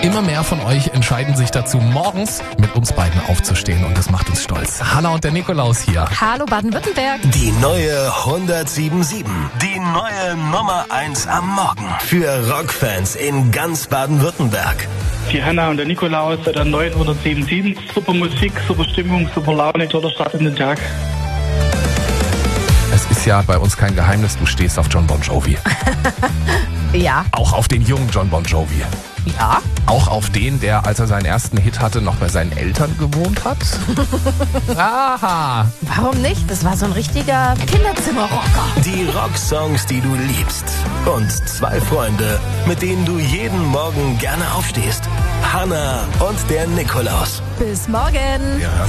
Immer mehr von euch entscheiden sich dazu, morgens mit uns beiden aufzustehen und das macht uns stolz. Hanna und der Nikolaus hier. Hallo Baden-Württemberg. Die neue 107.7. Die neue Nummer 1 am Morgen. Für Rockfans in ganz Baden-Württemberg. Die Hanna und der Nikolaus bei der neuen 107.7. Super Musik, super Stimmung, super Laune, toller Start in den Tag. Es ist ja bei uns kein Geheimnis, du stehst auf Jon Bon Jovi. Ja. Auch auf den jungen Jon Bon Jovi. Ja. Auch auf den, der, als er seinen ersten Hit hatte, noch bei seinen Eltern gewohnt hat. Aha. Warum nicht? Das war so ein richtiger Kinderzimmerrocker. Die Rocksongs, die du liebst. Und 2 Freunde, mit denen du jeden Morgen gerne aufstehst. Hanna und der Nikolaus. Bis morgen. Ja.